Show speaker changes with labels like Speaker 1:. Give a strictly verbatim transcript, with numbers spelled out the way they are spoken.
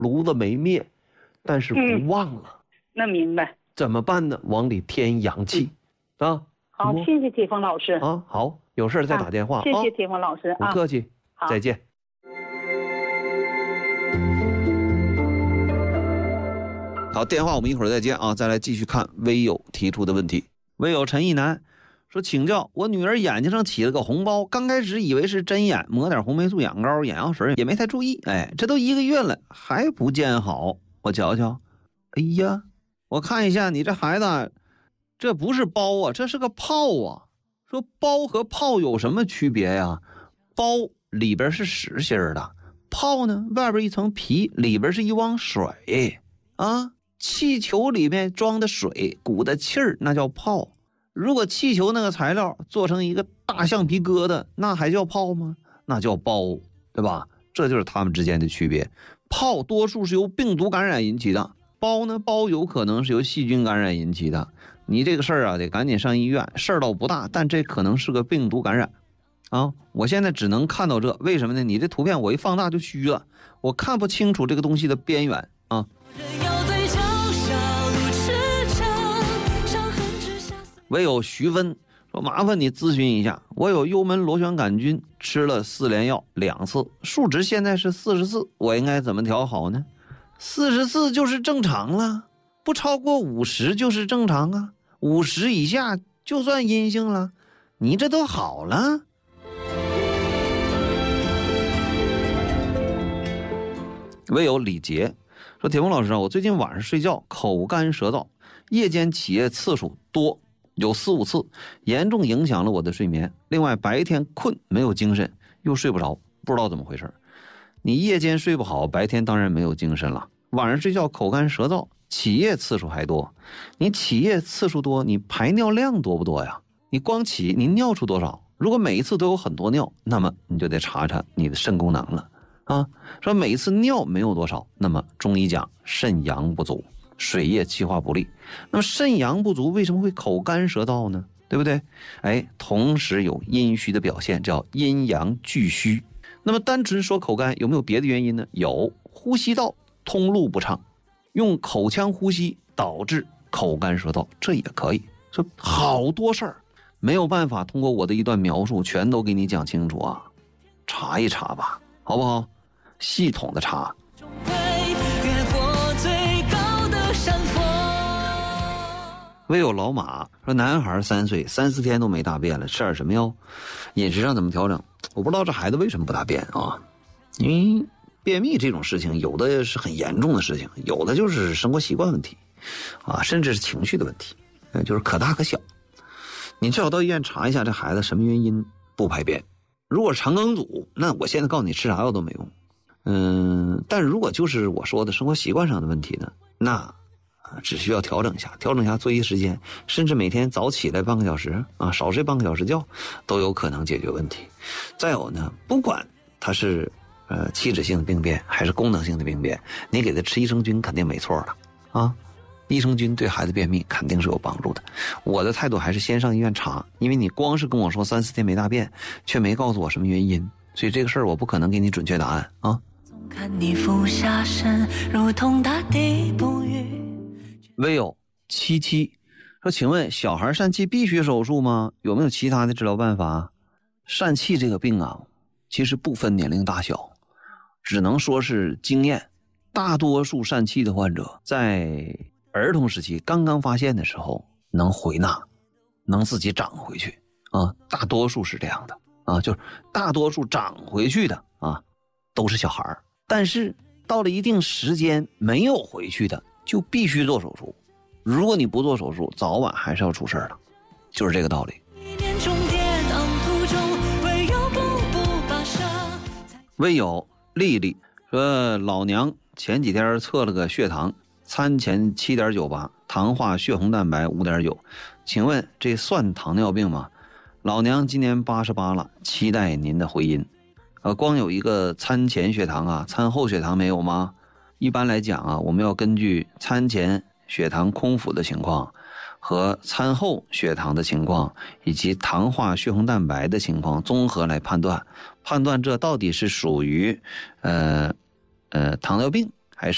Speaker 1: 炉子没灭，但是不忘了。
Speaker 2: 嗯、那明白。
Speaker 1: 怎么办呢？往里添阳气、嗯、啊。
Speaker 2: 好，谢谢铁峰老师
Speaker 1: 啊。好，有事再打电话。啊、
Speaker 2: 谢谢铁峰老师，
Speaker 1: 不客气，
Speaker 2: 啊、
Speaker 1: 再见。好，电话我们一会儿再接啊，再来继续看微友提出的问题。微友陈一南说，请教，我女儿眼睛上起了个红包，刚开始以为是针眼，抹点红霉素眼膏、眼药水也没太注意，哎，这都一个月了还不见好，我瞧瞧。哎呀，我看一下你这孩子，这不是包啊，这是个泡啊。说包和泡有什么区别呀？包里边是实心的，泡呢外边一层皮，里边是一汪水啊。气球里面装的水鼓的气儿那叫泡，如果气球那个材料做成一个大橡皮疙瘩，那还叫泡吗？那叫包，对吧？这就是它们之间的区别。泡多数是由病毒感染引起的，包呢包有可能是由细菌感染引起的。你这个事儿啊得赶紧上医院，事儿倒不大，但这可能是个病毒感染啊。我现在只能看到这，为什么呢？你这图片我一放大就虚了，我看不清楚这个东西的边缘啊。唯有徐温说，麻烦你咨询一下，我有幽门螺旋杆菌，吃了四联药两次，数值现在是四十四，我应该怎么调好呢？四十四就是正常了，不超过五十就是正常啊，五十以下就算阴性了，你这都好了。唯有李杰说，铁峰老师啊，我最近晚上睡觉口干舌燥，夜间起夜次数多，有四五次，严重影响了我的睡眠。另外白天困没有精神，又睡不着，不知道怎么回事。你夜间睡不好，白天当然没有精神了。晚上睡觉口干舌燥，起夜次数还多。你起夜次数多，你排尿量多不多呀？你光起你尿出多少？如果每一次都有很多尿，那么你就得查查你的肾功能了啊。说每一次尿没有多少，那么中医讲肾阳不足，水液气化不利。那么肾阳不足为什么会口干舌燥呢？对不对？哎，同时有阴虚的表现，叫阴阳俱虚。那么单纯说口干有没有别的原因呢？有，呼吸道通路不畅，用口腔呼吸导致口干舌燥，这也可以。说好多事儿没有办法通过我的一段描述全都给你讲清楚啊，查一查吧，好不好？系统的查。唯有老马说，男孩三岁，三四天都没大便了，吃点什么药？饮食上怎么调整？我不知道这孩子为什么不大便啊？因为便秘这种事情，有的是很严重的事情，有的就是生活习惯问题啊，甚至是情绪的问题，就是可大可小。你最好到医院查一下这孩子什么原因不排便。如果是肠梗阻，那我现在告诉你吃啥药都没用。嗯，但如果就是我说的生活习惯上的问题呢，那只需要调整一下，调整一下作息时间，甚至每天早起来半个小时啊，少睡半个小时觉，都有可能解决问题。再有呢，不管它是呃器质性的病变还是功能性的病变，你给他吃益生菌肯定没错的啊。益生菌对孩子便秘肯定是有帮助的。我的态度还是先上医院查，因为你光是跟我说三四天没大便，却没告诉我什么原因，所以这个事儿我不可能给你准确答案啊。看你俯下身，如同大地不语。唯有七七说，请问小孩疝气必须手术吗？有没有其他的治疗办法？疝气这个病啊，其实不分年龄大小，只能说是经验。大多数疝气的患者在儿童时期刚刚发现的时候能回纳，能自己长回去啊，大多数是这样的啊，就是大多数长回去的啊都是小孩，但是到了一定时间没有回去的就必须做手术，如果你不做手术早晚还是要出事的，就是这个道理。唯有丽丽说，老娘前几天测了个血糖，餐前 七点九八， 糖化血红蛋白 五点九， 请问这算糖尿病吗？老娘今年八十八了，期待您的回音。呃，光有一个餐前血糖啊，餐后血糖没有吗？一般来讲啊，我们要根据餐前血糖空腹的情况和餐后血糖的情况以及糖化血红蛋白的情况综合来判断，判断这到底是属于呃呃糖尿病